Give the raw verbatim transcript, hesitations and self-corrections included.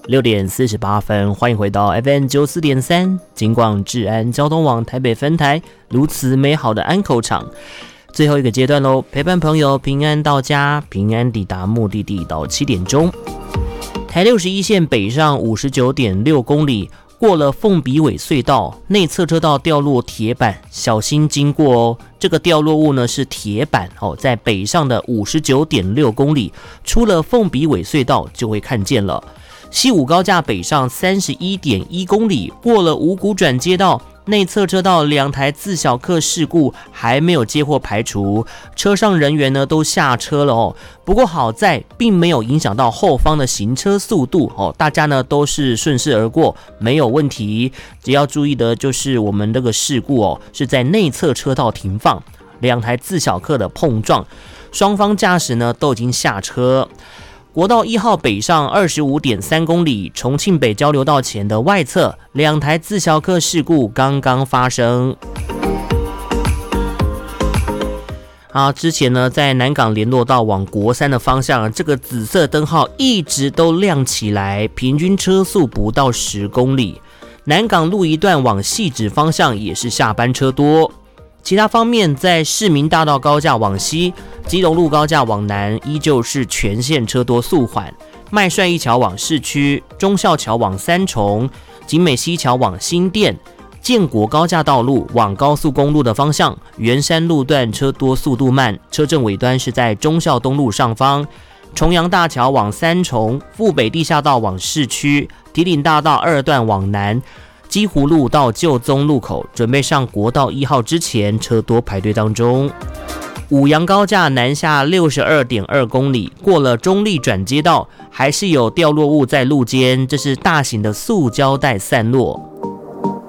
六点四十八分，欢迎回到 F M 九四点三金广治安交通网台北分台，如此美好的安口场。最后一个阶段喽，陪伴朋友平安到家，平安抵达目的地到七点钟。台六十一线北上五十九点六公里，过了凤鼻尾隧道，内侧车道掉落铁板，小心经过哦。这个掉落物呢是铁板哦，在北上的五十九点六公里，出了凤鼻尾隧道就会看见了。西武高架北上三十一点一公里，过了五股转接道，内侧车道两台自小客事故还没有接获排除，车上人员呢都下车了哦。不过好在并没有影响到后方的行车速度哦，大家呢都是顺势而过，没有问题。只要注意的就是我们这个事故哦，是在内侧车道停放，两台自小客的碰撞，双方驾驶呢都已经下车。国道一号北上二十五点三公里，重庆北交流道前的外侧，两台自小客事故刚刚发生。好，之前呢，在南港联络道往国三的方向，这个紫色灯号一直都亮起来，平均车速不到十公里。南港路一段往汐止方向也是下班车多。其他方面，在市民大道高架往西，基隆路高架往南依旧是全线车多速缓。麦帅一桥往市区，忠孝桥往三重，景美西桥往新店，建国高架道路往高速公路的方向，圆山路段车多速度慢，车阵尾端是在忠孝东路上方。重阳大桥往三重，富北地下道往市区，堤岭大道二段往南。基湖路到旧宗路口，准备上国道一号之前，车多排队当中。五杨高架南下六十二点二公里，过了中立转接道，还是有掉落物在路肩，这是大型的塑胶袋散落。